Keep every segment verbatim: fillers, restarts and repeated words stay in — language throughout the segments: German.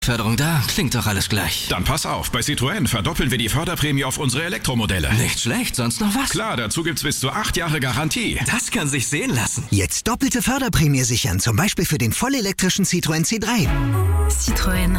Förderung da, klingt doch alles gleich. Dann pass auf, bei Citroën verdoppeln wir die Förderprämie auf unsere Elektromodelle. Nicht schlecht, sonst noch was? Klar, dazu gibt's bis zu acht Jahre Garantie. Das kann sich sehen lassen. Jetzt doppelte Förderprämie sichern, zum Beispiel für den vollelektrischen Citroën C drei. Citroën.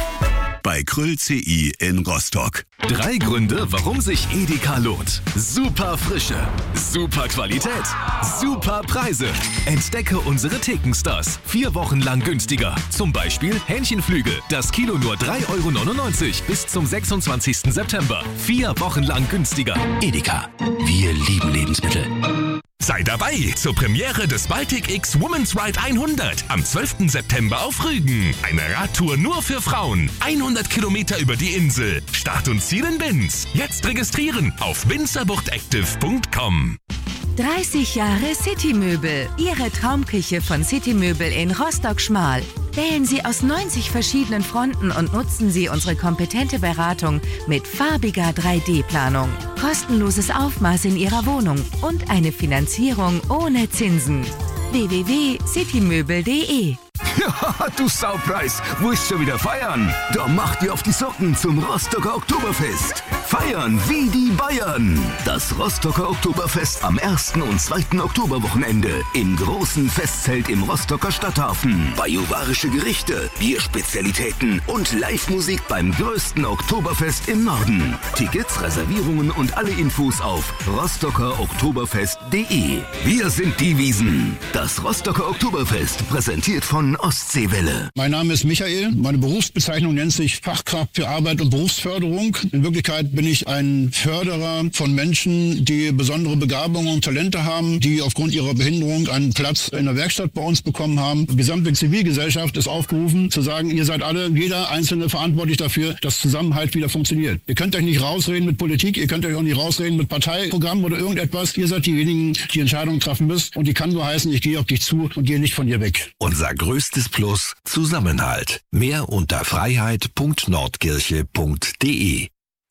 Bei Kröll C I in Rostock. Drei Gründe, warum sich Edeka lohnt. Super Frische, super Qualität, super Preise. Entdecke unsere Thekenstars. Vier Wochen lang günstiger. Zum Beispiel Hähnchenflügel. Das Kilo nur drei Euro neunundneunzig bis zum sechsundzwanzigsten September. Vier Wochen lang günstiger. Edeka. Wir lieben Lebensmittel. Sei dabei zur Premiere des Baltic X Women's Ride hundert am zwölften September auf Rügen. Eine Radtour nur für Frauen. hundert Kilometer über die Insel. Start und Ziel in Binz. Jetzt registrieren auf binzerbuchtactive punkt com. dreißig Jahre Citymöbel. Ihre Traumküche von Citymöbel in Rostock-Schmal. Wählen Sie aus neunzig verschiedenen Fronten und nutzen Sie unsere kompetente Beratung mit farbiger drei D Planung. Kostenloses Aufmaß in Ihrer Wohnung und eine Finanzierung ohne Zinsen. w w w punkt citymöbel punkt de. Ja, du Saupreis, wo ist schon wieder feiern? Da macht ihr auf die Socken zum Rostocker Oktoberfest. Feiern wie die Bayern. Das Rostocker Oktoberfest am ersten und zweiten Oktoberwochenende im großen Festzelt im Rostocker Stadthafen. Bajuwarische Gerichte, Bierspezialitäten und Live-Musik beim größten Oktoberfest im Norden. Tickets, Reservierungen und alle Infos auf rostocker oktoberfest punkt de. Wir sind die Wiesen. Das Rostocker Oktoberfest präsentiert von Ostseewelle. Mein Name ist Michael. Meine Berufsbezeichnung nennt sich Fachkraft für Arbeit und Berufsförderung. In Wirklichkeit bin ich ein Förderer von Menschen, die besondere Begabungen und Talente haben, die aufgrund ihrer Behinderung einen Platz in der Werkstatt bei uns bekommen haben. Die gesamte Zivilgesellschaft ist aufgerufen, zu sagen, ihr seid alle, jeder Einzelne verantwortlich dafür, dass Zusammenhalt wieder funktioniert. Ihr könnt euch nicht rausreden mit Politik, ihr könnt euch auch nicht rausreden mit Parteiprogrammen oder irgendetwas. Ihr seid diejenigen, die Entscheidungen treffen müsst. Und die kann nur heißen, ich gehe auf dich zu und gehe nicht von dir weg. Unser größtes Plus: Zusammenhalt. Mehr unter freiheit punkt nordkirche punkt de.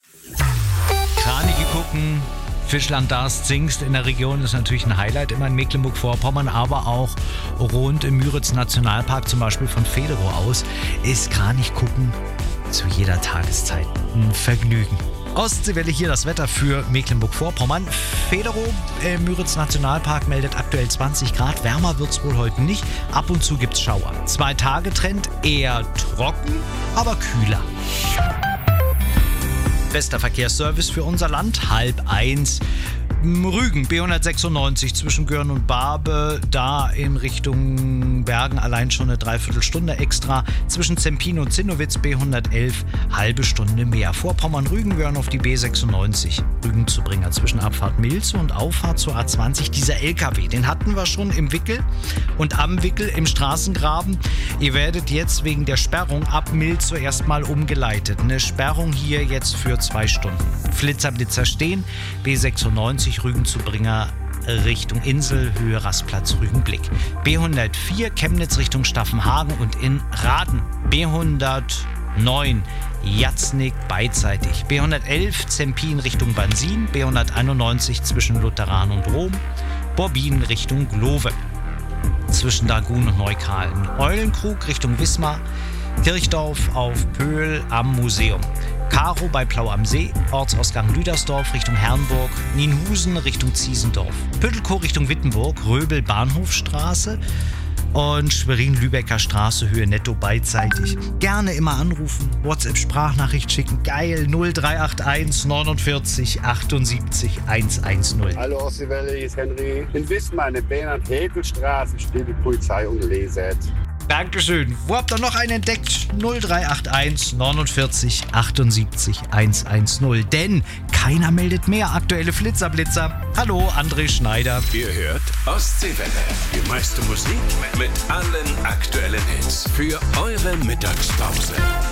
Kraniche gucken, Fischland Darß, Zingst in der Region ist natürlich ein Highlight immer in Mecklenburg-Vorpommern, aber auch rund im Müritz-Nationalpark, zum Beispiel von Federow aus, ist Kranich gucken zu jeder Tageszeit ein Vergnügen. Ostseewelle hier das Wetter für Mecklenburg-Vorpommern. Federow im Müritz-Nationalpark meldet aktuell zwanzig Grad. Wärmer wird es wohl heute nicht. Ab und zu gibt es Schauer. Zwei-Tage-Trend eher trocken, aber kühler. Bester Verkehrsservice für unser Land, halb eins. Rügen, B hundertsechsundneunzig zwischen Görn und Barbe, da in Richtung Bergen allein schon eine Dreiviertelstunde extra. Zwischen Zempin und Zinnowitz B hundertelf, halbe Stunde mehr. Vorpommern-Rügen Görn auf die B sechsundneunzig. Rügen-Zubringer zwischen Abfahrt Milze und Auffahrt zur A zwanzig. Dieser L K W, den hatten wir schon im Wickel und am Wickel im Straßengraben. Ihr werdet jetzt wegen der Sperrung ab Milze erstmal umgeleitet. Eine Sperrung hier jetzt für zwei Stunden. Flitzer-Blitzer stehen, B sechsundneunzig Rügen-Zubringer Richtung Insel, Höhe Rastplatz Rügenblick. B hundertvier Chemnitz Richtung Staffenhagen und in Raden. B hundertneun Jatznig beidseitig. B hundertelf Zempin Richtung Bansin. B hunderteinundneunzig zwischen Lutheran und Rom. Borbin Richtung Glove. Zwischen Dagun und Neukalen. Eulenkrug Richtung Wismar. Kirchdorf auf Pöhl am Museum. Karo bei Plau am See, Ortsausgang Lüdersdorf Richtung Herrenburg, Nienhusen Richtung Ziesendorf, Püttelkow Richtung Wittenburg, Röbel Bahnhofstraße und Schwerin-Lübecker Straße Höhe netto beidseitig. Gerne immer anrufen, WhatsApp-Sprachnachricht schicken, geil, null drei acht eins neunundvierzig achtundsiebzig hundertzehn. Hallo Ostseewelle, hier ist Henry. In Wismar, in der Bernhard-Häkel-Straße steht die Polizei und leset. Dankeschön. Wo habt ihr noch einen entdeckt? null drei acht eins neunundvierzig achtundsiebzig hundertzehn. Denn keiner meldet mehr aktuelle Flitzerblitzer. Hallo, André Schneider. Ihr hört Ostseewelle. Die meiste Musik mit allen aktuellen Hits für eure Mittagspause.